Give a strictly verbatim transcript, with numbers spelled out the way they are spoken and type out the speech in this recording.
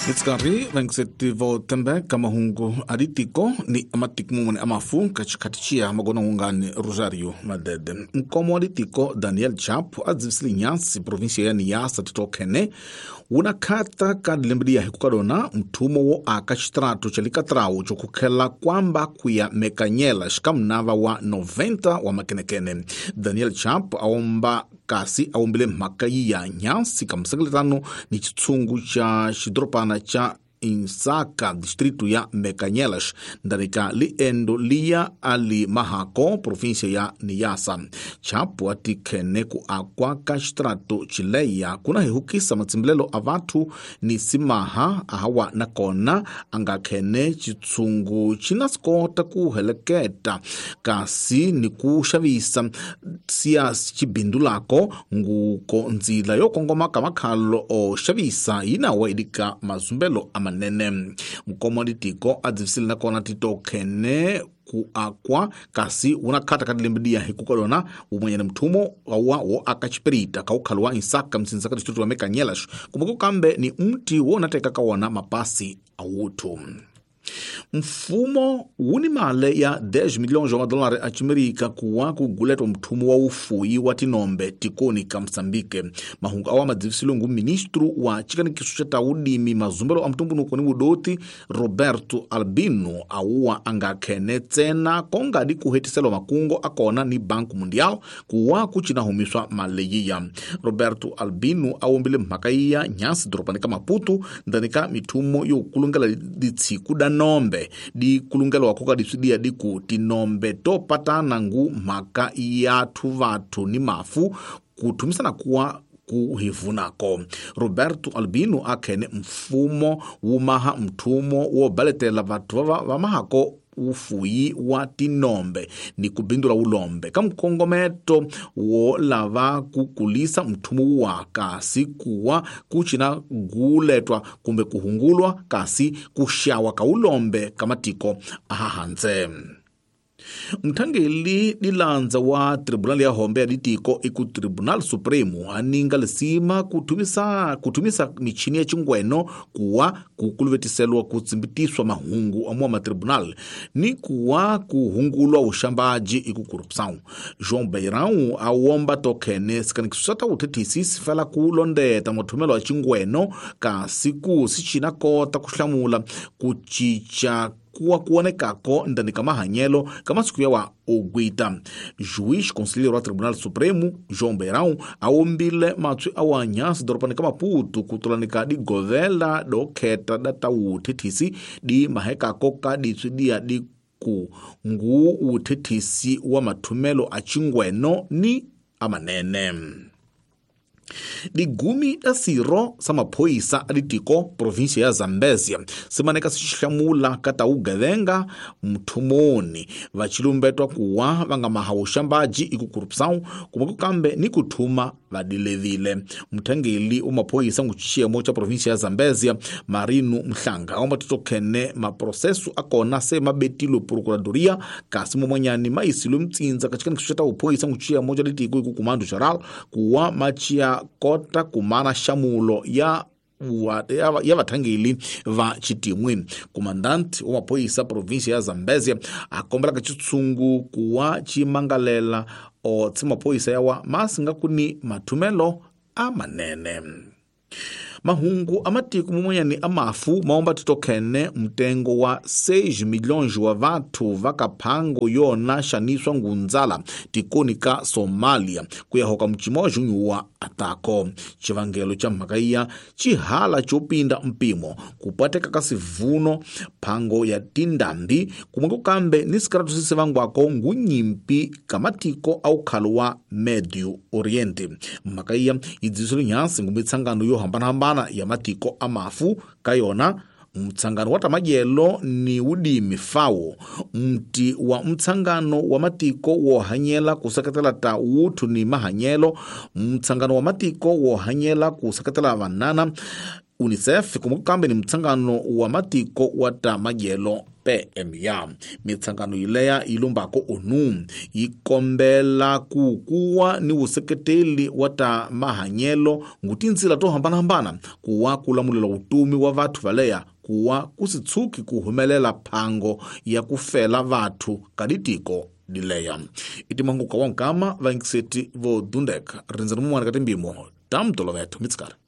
Itskari vengsetivo tembe kama hungu aritiko ni amatikmumune amafu kachikatichia magona ungani Rosario Madede. Mkomo aritiko Daniel Chap adzivsili Nyasi provinsia ya Niassa titokene unakata kadilembdia hikukadona mtumo wo akachitrato chalikatrao chokukela kwamba kuya mekanyela shikamnava wa noventa wa makenekene. Daniel Chap aomba kasi aombile makayi ya Nyasi kamsagilitano ni chitsungu cha shidropana cha Insaka distritu ya Mekanyelas ndarika liendo liya ali mahako provinsia ya Niassa. Chapu atikene ku akwa kashtrato chileya kuna hihukisa matsimbilelo avatu ni simaha ahawa nakona angakene chitsungu chinaskota kuheleketa kasi ni kushavisa siya chibindulako nguko nzila yo kongoma kamakalo o shavisa inawa idika mazumbelo ama nene. Mkomo litiko adzivsili na kona titokene ku akwa kasi unakata kadilembdia hikukadona umwenyene mtumo wa wo akachiperita kaukalwa Insaka msinzaka distritu wa Mekanyelas kumbuku kambe ni mti wona teka kawana mapasi awutu. Mfumo uni male ya dez milhões de dólares achimerika kuwa kuguletwa mtumo wa ufui wa tinombe tikoni ka Msambike. Mahungu awa madzivisilungu ministru wa chikanikisu cha taudimi mazumbelo amtumbunuko ni udoti Roberto Albino awa angakene tena kongadi kuhetiselo makungo akona ni Banku Mundial kuwa kuchinahumiswa maleyiya. Roberto Albino awombile mhakaiya Nyasi dropanika Maputo ndanika mitumo yu kulungela ditsiku da nombe di kulungelo wakoka disudia diku tinombe to patana ngu maka iyatu vatu ni mafu kutumisa na kuwa kuhivunako. Roberto Albino akene mfumo umaha mtumo wo baletela vatu vamahako ufui wa tinombe ni kubindula ulombe kamkongometo wo lava kukulisa mtumu wa kasi kuwa kuchina guletwa kumbe kuhungulwa kasi kushawa ka ulombe kamatiko ahahanze. Mtangeli nilanza wa tribunal ya hombe ya ditiko iku tribunal supremo aninga lisima kutumisa kutumisa michini ya chungweno kuwa kukuluvetiselwa kutsimbitiswa mahungu amwa matribunal ni kuwa kuhungulwa ushambaji iku korupsão. João Beirão awomba tokene sikanikusata utetisi sifala kulondeta motumelo wa chungweno kasiku sichina kota kushlamula kuchicha kuwa kuonekako ndani kama hanyelo kama siku ya wa ogwita. Juiz conselheiro wa Tribunal Supremo João Beirão awombile matsu awa Nyasi doropani kama Maputo kutulanika di govela do keta data utetisi di mahekako kadisudia di ku ngu utetisi wa matumelo achingweno ni amanene. Di gumi da siro sama poisa aditiko provinsia ya Zambezia simaneka sishamula kata ugavenga mtumoni vachilumbetwa kuwa vanga mahawushambaji iku korupsão kumbuku kambe ni kutuma vadilevile. Mtangeli umapoisa nguchia mocha provinsia ya Zambezia Marino Mhlanga omba tutokene maprosesu akona se mabetilo procuradoria kasi mwanyani maisilu mtsinza katika nikushata upoisa nguchia mocha ditiko iku kumando charal kuwa machia kota kumana shamulo ya ya vatangeli va chitimwi. Komandante wa mapoisa provinsia ya Zambezia akombela kachitsungu kuwa chimangalela o tsimapoisa yawa masinga kuni matumelo amanene. Mahungu amatiku mumwenyani amafu maomba tutokene mtengo wa seis milhões wa vatu vakapango yona shaniswa ngunzala tikonika Somalia kuyahoka mchimo junyuwa atako. Chivangelo cha makaiya chihala chopinda mpimo kupateka kasivuno pango ya tindambi kumweko kambe nisikaratu sisi vangu wako ngunyimpi kamatiko au kalwa Medio Oriente. Makaiya idzisuli Nyasi ngumitsangano yo hambana hambana ya matiko amafu kayona mtsangano wata majelo ni udimi fawo mti wa mtsangano wa matiko wo hanyela kusakatela ta utu ni mahanyelo mtsangano wa matiko wo hanyela kusakatela vanana UNICEF kumukambe ni mtsangano wa matiko wa ta magyelo P M ya mitsangano ileya ilumbako onu ikombela kukuwa ni useketeli wa ta mahanyelo ngutinzila to hambana hambana kuwa kulamulila utumi wa vathu valeya kuwa kusitsuki kuhumelela phango ya kufela vathu kaditiko dileya. Iti manguka wankama vaingiseti vo Dundek rinzani mumwana katimbimo tamtolo vetu mitsikara.